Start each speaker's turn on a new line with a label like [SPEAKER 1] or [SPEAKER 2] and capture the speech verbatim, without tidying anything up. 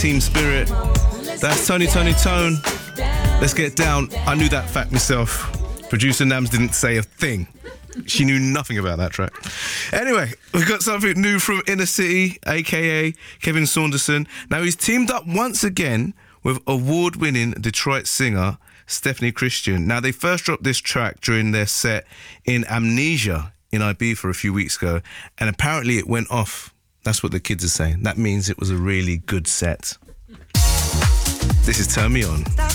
[SPEAKER 1] Team Spirit. That's Tony, Tony, Tone. Let's get down. I knew that fact myself. Producer Nams didn't say a thing. She knew nothing about that track. Anyway, we've got something new from Inner City, a k a. Kevin Saunderson. Now, he's teamed up once again with award-winning Detroit singer Stephanie Christian. Now, they first dropped this track during their set in Amnesia in Ibiza a few weeks ago, and apparently it went off. That's what the kids are saying. That means it was a really good set. This is Turn Me On.